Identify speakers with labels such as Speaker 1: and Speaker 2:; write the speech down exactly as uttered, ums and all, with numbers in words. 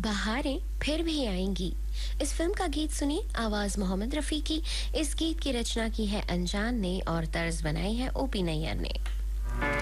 Speaker 1: बहारें फिर भी आएंगी। इस फिल्म का गीत सुनिए, आवाज मोहम्मद रफी की। इस गीत की रचना की है अनजान ने और तर्ज बनाई है ओपी नैयर ने।